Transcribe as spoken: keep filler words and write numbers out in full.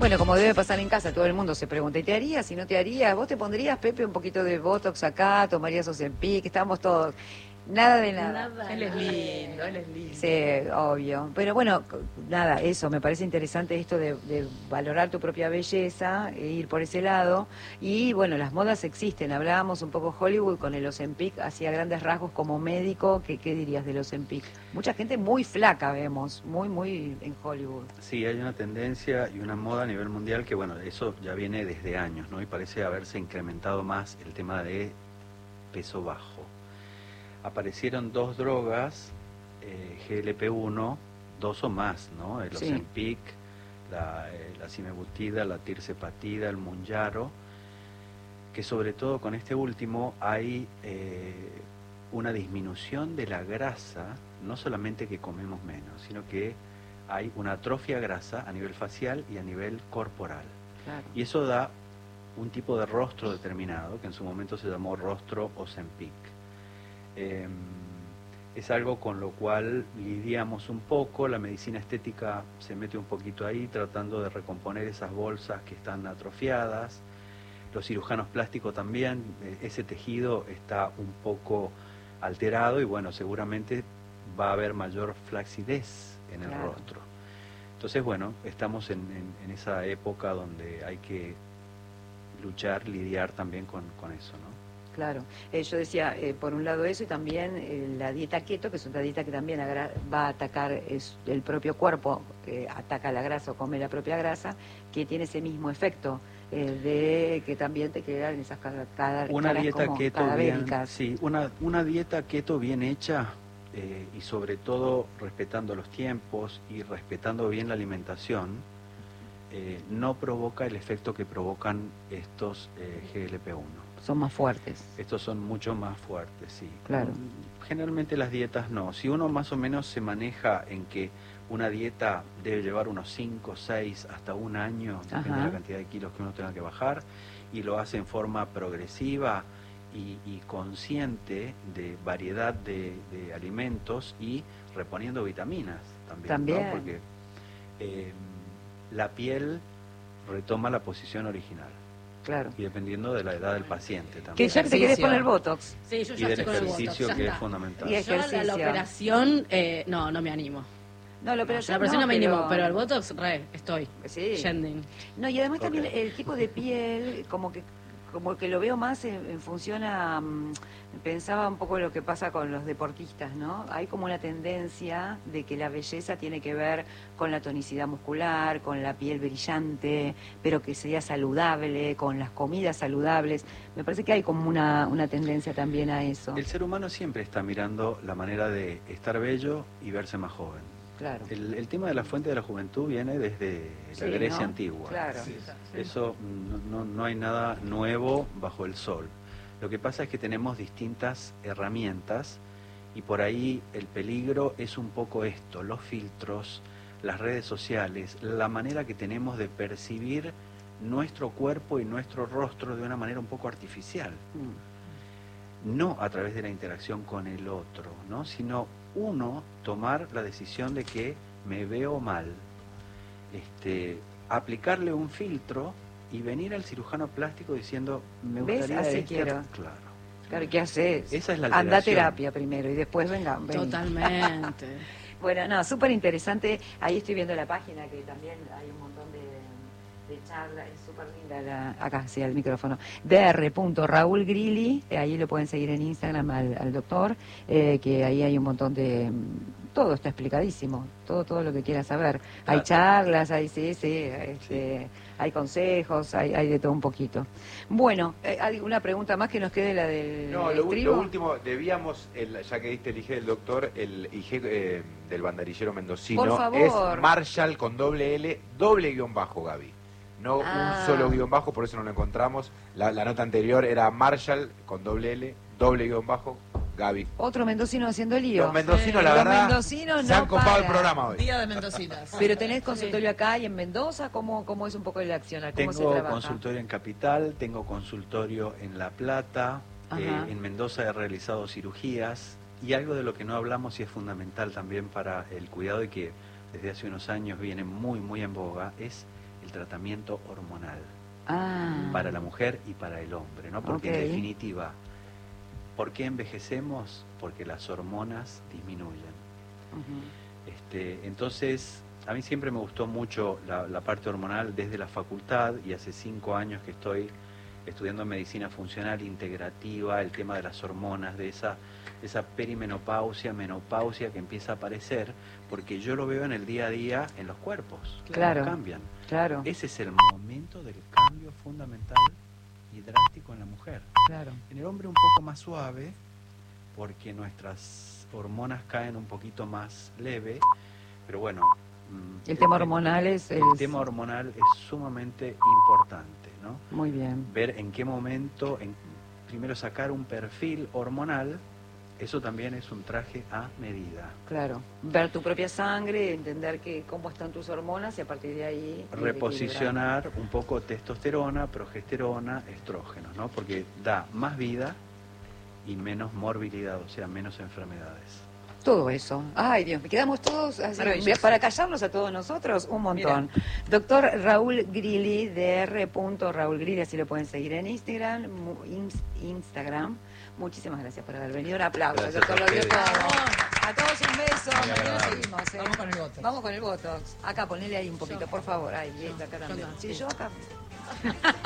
Bueno, como debe pasar en casa, todo el mundo se pregunta, ¿y te harías? ¿Y no te harías? ¿Vos te pondrías, Pepe, un poquito de Botox acá? ¿Tomarías Ozempic? Estamos todos... Nada de nada. nada él es lindo, él es lindo. Sí, obvio. Pero bueno, nada, eso, me parece interesante esto de, de valorar tu propia belleza, e ir por ese lado. Y bueno, las modas existen. Hablábamos un poco Hollywood con el Ozempic, hacía grandes rasgos como médico. ¿Qué, qué dirías del Ozempic? Mucha gente muy flaca vemos, muy, muy en Hollywood. Sí, hay una tendencia y una moda a nivel mundial que, bueno, eso ya viene desde años, ¿no? Y parece haberse incrementado más el tema de peso bajo. Aparecieron dos drogas, eh, G L P uno, dos o más, ¿no? El Ozempic, sí. la, eh, la simebutida, la tirzepatida, el Mounjaro, que sobre todo con este último hay eh, una disminución de la grasa, no solamente que comemos menos, sino que hay una atrofia grasa a nivel facial y a nivel corporal. Claro. Y eso da un tipo de rostro determinado, que en su momento se llamó rostro Ozempic. Eh, es algo con lo cual lidiamos un poco, la medicina estética se mete un poquito ahí tratando de recomponer esas bolsas que están atrofiadas, los cirujanos plásticos también, eh, ese tejido está un poco alterado y bueno, seguramente va a haber mayor flacidez en el claro. rostro. Entonces bueno, estamos en, en, en esa época donde hay que luchar, lidiar también con, con eso, ¿no? Claro, eh, yo decía, eh, por un lado eso y también eh, la dieta keto, que es una dieta que también va a atacar es, el propio cuerpo, eh, ataca la grasa o come la propia grasa, que tiene ese mismo efecto eh, de que también te quedan esas cada, cada, una caras dieta como keto cadavéricas. Bien, sí, una, una dieta keto bien hecha eh, y sobre todo respetando los tiempos y respetando bien la alimentación, eh, no provoca el efecto que provocan estos eh, G L P uno. Son más fuertes. Estos son mucho más fuertes, sí. Claro. Generalmente las dietas no. Si uno más o menos se maneja en que una dieta debe llevar unos cinco, seis, hasta un año, depende Ajá. de la cantidad de kilos que uno tenga que bajar, y lo hace en forma progresiva y, y consciente de variedad de, de alimentos y reponiendo vitaminas también. También. ¿No? Porque eh, la piel retoma la posición original. Claro. Y dependiendo de la edad del paciente también. Que ya te querés poner Botox. Sí, yo y ya del estoy con el Botox. ejercicio que está. es fundamental. Y ejercicio. Yo la, la operación, eh, no, no me animo. No, la operación no, la operación no, no me pero... animo, pero el Botox, re, estoy. Sí. Yending. No, y además okay. también el tipo de piel, como que como que lo veo más en, en función a... Um, pensaba un poco lo que pasa con los deportistas, ¿no? Hay como una tendencia de que la belleza tiene que ver con la tonicidad muscular, con la piel brillante, pero que sea saludable, con las comidas saludables. Me parece que hay como una, una tendencia también a eso. El ser humano siempre está mirando la manera de estar bello y verse más joven. Claro. El, el tema de la fuente de la juventud viene desde sí, la Grecia ¿no? antigua. Claro. Sí, sí. Eso no, no, no hay nada nuevo bajo el sol. Lo que pasa es que tenemos distintas herramientas y por ahí el peligro es un poco esto, los filtros, las redes sociales, la manera que tenemos de percibir nuestro cuerpo y nuestro rostro de una manera un poco artificial. Mm. No a través de la interacción con el otro, ¿no? Sino uno tomar la decisión de que me veo mal, este, aplicarle un filtro y venir al cirujano plástico diciendo, me gustaría ¿Ves? Así este... quiero. Claro. Claro, ¿qué haces? Esa es la Anda a terapia primero y después venga. Ven. Totalmente. Bueno, no, súper interesante. Ahí estoy viendo la página que también hay un montón de, de charlas. Es súper linda la... Acá, sí, al micrófono. D R Raúl Grilli, ahí lo pueden seguir en Instagram al, al doctor, eh, que ahí hay un montón de... Todo está explicadísimo, todo todo lo que quieras saber. Hay charlas, hay sí, sí, este, sí. hay consejos, hay, hay de todo un poquito. Bueno, ¿hay una pregunta más que nos quede la del No, lo, trigo? lo último, debíamos, el, ya que diste el I G del doctor, el I G eh, del banderillero mendocino. Por favor. Es Marshall con doble L, doble guión bajo, Gaby. No ah. un solo guión bajo, por eso no lo encontramos. La, la nota anterior era Marshall con doble L, doble guión bajo, Gaby. Otro mendocino haciendo lío. Los mendocinos, sí. la Los verdad, mendocinos se no han copado para. el programa hoy. Día de mendocinas. Pero tenés consultorio sí. acá y en Mendoza, ¿cómo, cómo es un poco el accionar? ¿Cómo tengo se trabaja? Consultorio en Capital, tengo consultorio en La Plata, eh, en Mendoza he realizado cirugías y algo de lo que no hablamos y es fundamental también para el cuidado y que desde hace unos años viene muy, muy en boga, es el tratamiento hormonal Ah. para la mujer y para el hombre, ¿no? Porque Ok. en definitiva, ¿por qué envejecemos? Porque las hormonas disminuyen. Ujú. Este, entonces, a mí siempre me gustó mucho la, la parte hormonal desde la facultad, y hace cinco años que estoy estudiando medicina funcional integrativa, el tema de las hormonas, de esa, esa perimenopausia, menopausia que empieza a aparecer, porque yo lo veo en el día a día en los cuerpos, cómo Claro. cambian. Claro, Ese es el momento del cambio fundamental y drástico en la mujer. claro. En el hombre un poco más suave, porque nuestras hormonas caen un poquito más leve, pero bueno... mm, El tema hormonal es... El es- tema hormonal es sumamente importante, ¿no? Muy bien. Ver en qué momento, en, primero sacar un perfil hormonal, eso también es un traje a medida. Claro, ver tu propia sangre, entender que cómo están tus hormonas y a partir de ahí... ir Reposicionar un poco testosterona, progesterona, estrógenos, ¿no? Porque da más vida y menos morbilidad, o sea, menos enfermedades. todo eso. Ay, Dios, me quedamos todos así, Maravilloso. para callarnos a todos nosotros, un montón. Doctor Raúl Grilli, Dr. Raúl Grilli, así lo pueden seguir en Instagram. mu- ins- Instagram. Muchísimas gracias por haber venido. Un aplauso, Gracias doctor. a Lo dio ustedes. todo. A todos un beso. Muy Mañana agradable. seguimos, ¿eh? Vamos con el voto. Vamos con el voto. Acá, ponele ahí un poquito, por favor. Ahí, acá también. Yo acá, Sí, sí. yo acá.